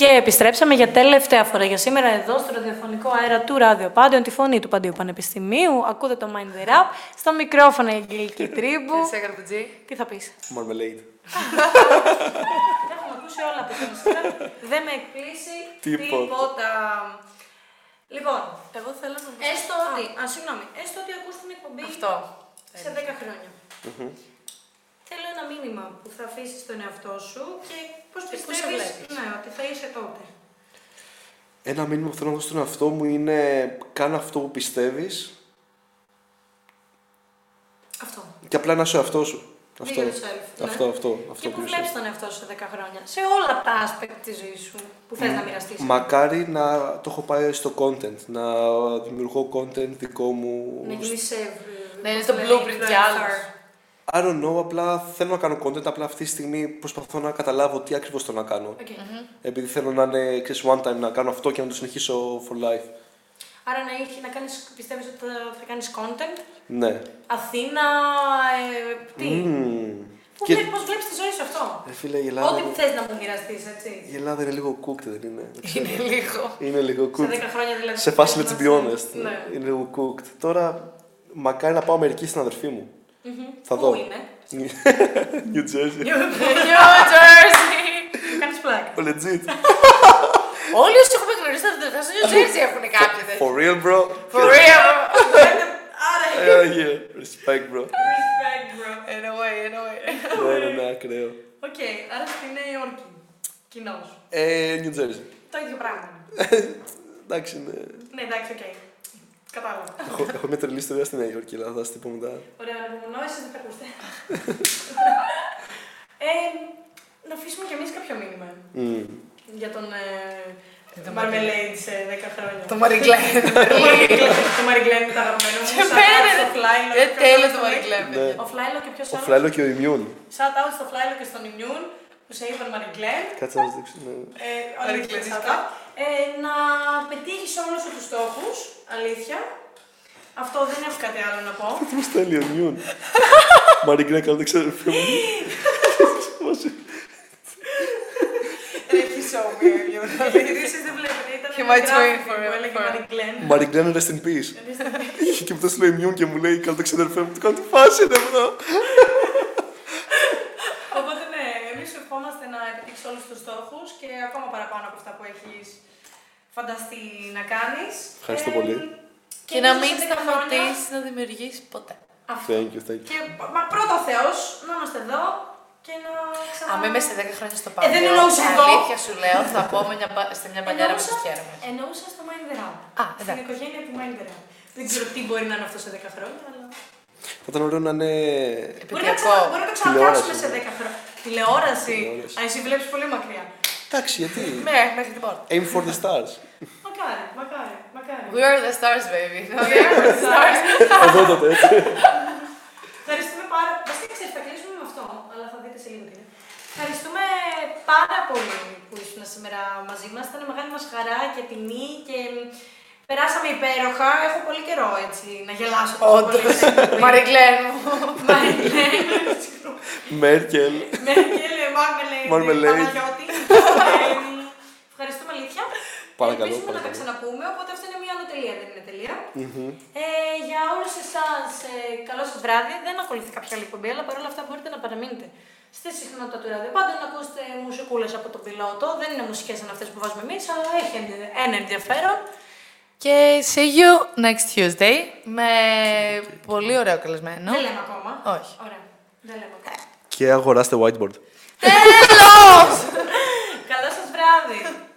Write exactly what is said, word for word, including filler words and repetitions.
Και επιστρέψαμε για τελευταία φορά για σήμερα εδώ στο ραδιοφωνικό αέρα του Ράδιο Πάντεων, τη φωνή του Παντίου Πανεπιστημίου. Ακούτε το Mind the Rap. Στο μικρόφωνο η Αγγελική Τρίμπου. Εσύ Καρπουτζή. Τι θα πεις? Marmalade. Έχουμε ακούσει όλα από την σήμερα. Δεν με εκπλήσει τίποτα. Λοιπόν, εγώ θέλω να μου έστω ότι, α, συγγνώμη, έστω ότι ακούς την εκπομπή αυτό σε δέκα χρόνια. Mm-hmm. Θέλω ένα μήνυμα που θα αφήσεις στον εαυτό σου και πώς Και πού σε πιστεύεις βλέπεις. ναι, ότι θα είσαι τότε. Ένα μήνυμα που θέλω να δώσω στον εαυτό μου είναι κάνε αυτό που πιστεύεις Αυτό. και απλά να είσαι ο εαυτός σου. Be Αυτό, yourself, ναι. αυτό, αυτό, αυτό Και πού που βλέπεις είσαι. τον εαυτό σου σε δέκα χρόνια, σε όλα τα aspect της ζωής σου που θες να μοιραστείς. Μακάρι να το έχω πάει στο content, να δημιουργώ content δικό μου. Να γίνεις σε... Να είναι πώς το λένε, blueprint για influencer. άλλους. I don't know, απλά θέλω να κάνω content, απλά αυτή τη στιγμή προσπαθώ να καταλάβω τι ακριβώς θέλω να κάνω. Okay. Mm-hmm. Επειδή θέλω να είναι, ξέρεις, one time να κάνω αυτό και να το συνεχίσω for life. Άρα να, έχει, να κάνεις, πιστεύεις ότι θα, θα κάνεις content, Ναι. Αθήνα, ε, τι, Mm. Πού Και- βλέπεις, πώς βλέπεις τη ζωή σου αυτό. Ε, φίλε, η Ελλάδα, Ό,τι θες να μου μοιραστείς, έτσι. η Ελλάδα είναι λίγο cooked, δεν είναι? Δεν ξέρω. Είναι λίγο. Είναι λίγο Σε cooked. δέκα χρόνια δηλαδή. Σε φάση, let's να be είσαι- honest. Ναι. Είναι λίγο cooked. Τώρα, μακάρι να πάω Αμερική στην αδερφή μου. Mm-hmm. Θα Πού δω. είναι? New Jersey. New Jersey. Κάνεις πλάκα. Oh, legit. Όλοι όσοι έχουμε γνωρίσει θα στο New Jersey έχουν κάποια τέτοια. For real, bro. For real. Άρα, Yeah, yeah. Respect, bro. respect, bro. In a way, in a way. Ναι, ναι, ναι, ακραίο. Οκ, άρα στη Νέα Υόρκη. Κοινός. Ε, New Jersey. Το ίδιο πράγμα. Εντάξει, ναι. Ναι, εντάξει, οκ. Κατάλαβα. Έχω, έχω μια τρελή ιστορία στη Νέα Υόρκη, αλλά θα σας την πω μετά. Ωραία, ανυπομονώ, εσείς δεν θα ακούσετε. ε, να αφήσουμε κι εμείς κάποιο μήνυμα Mm. για τον Το ε, Marmalade σε δέκα χρόνια. Το Μαριγκλέν. Το Mariglen είναι το αγαπημένο μου. Και Shout out πέρα, στο Flylo. Ε, τέλειο το Ποιος Μαριγκλέν. Ναι. Ο Flylo και ποιος Ο άλλος? Φλάιλο και ο Immune. Shout out στο Flylo και στον Immune που σε είπαν Mariglen. Κάτσε να σας δείξω. Ναι. Ε, αλήθεια, Mariglen, shout out. Ε, να πετύχεις όλους σου τους στόχους, αλήθεια. Αυτό δεν έχω κάτι άλλο να πω. Τι μου στέλνει ο Immune. Μαριγκρέ, καλό δεν ξέρω. Έχει σώμιο. Εσείς δεν βλέπετε, ήταν He ένα might γράφημα wait for που it, έλεγε for it. Mariglen. Μαριγκρέ, rest in peace. Και μετά στο Immune και μου λέει, καλό δεν ξέρω, μου. Του κάνω τη φάση, είναι αυτό. Οπότε ναι, εμείς σου ευχόμαστε να επιτύχεις όλους τους στόχους και ακόμα παραπάνω από αυτά που έχεις φανταστεί να κάνεις. Ευχαριστώ Ε, πολύ. Και να ελπίζω μην σε δέκα χρόνια σταματήσει να δημιουργήσει ποτέ. αυτό. Thank you, thank you. Και μα, πρώτα ο Θεός να είμαστε εδώ και να ξανα... Αν είμαι σε δέκα χρόνια στο Ε, πάνω. δεν εννοούσα εδώ. Αλήθεια σου λέω, θα πω με μια μπα- σε μια μπανιέρα με τις χέρια. εννοούσα στο Mind the Rap. Α, Στην εντάξει. οικογένεια του Mind the Rap. Δεν ξέρω τι μπορεί να είναι αυτό σε δέκα χρόνια, αλλά... Θα ήταν ωραίο να είναι. Μπορεί να, Επαιτειακό. ξα... μπορεί να το ξανακάνουμε Τηλεόραση. σε δέκα χρόνια. Τηλεόραση. Τηλεόραση. Α, εσύ βλέπεις πολύ μακριά. Εντάξει, γιατί. Ναι, μέχρι την πόρτα. Aim for the stars. Μακάρι, μακάρι, μακάρι. We are the stars, baby. We are the stars. Εδώ τότε, έτσι. Ευχαριστούμε πάρα πολύ. Βασικά ξέρεις, θα κλείσουμε με αυτό, αλλά θα δείτε σε λίγο τι είναι. Ευχαριστούμε πάρα πολύ που ήσουν σήμερα μαζί μας. Ήταν μεγάλη μας χαρά και τιμή και περάσαμε υπέροχα. Έχω πολύ καιρό έτσι να γελάσω. τόσο Όντως. πολύ. Μαριγκλέν μου. Μαριλέν, Μέρκελ. Μέρκελ, Marmalade, Marmalade. Παναγιώτη. Ε, Ευχαριστούμε αλήθεια. Παρακαλώ, Ελπίζουμε να τα παρακαλώ. ξαναπούμε, οπότε αυτό είναι μια ανωτελεία, δεν είναι τελεία. Μμμ. Ε, για όλους εσάς, ε, καλό σας βράδυ. Δεν ακολουθεί κάποια άλλη εκπομπή, αλλά παρόλα αυτά μπορείτε να παραμείνετε στη συχνότητα του ράδιο. Πάντα να ακούσετε μουσικούλες από τον πιλότο. Δεν είναι μουσικές σαν αυτές που βάζουμε εμείς, αλλά έχει ένα ενδιαφέρον. Και see you next Tuesday με πολύ ωραίο καλεσμένο. Δεν λέμε ακόμα. Όχι. Ωραία. Δεν λέμε ακόμα. Και αγοράστε whiteboard. Τέλος! Καλό σας βράδυ.